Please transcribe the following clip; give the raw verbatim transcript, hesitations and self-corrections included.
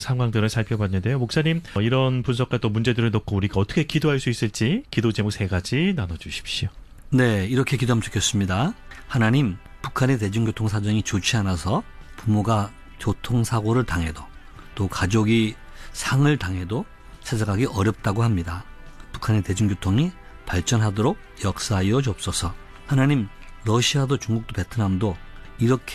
상황들을 살펴봤는데요. 목사님, 이런 분석과 또 문제들을 놓고 우리가 어떻게 기도할 수 있을지 기도 제목 세 가지 나눠주십시오. 네, 이렇게 기도하면 좋겠습니다. 하나님, 북한의 대중교통 사정이 좋지 않아서 부모가 교통사고를 당해도 또 가족이 상을 당해도 찾아가기 어렵다고 합니다. 북한의 대중교통이 발전하도록 역사하여 주옵소서. 하나님, 러시아도 중국도 베트남도 이렇게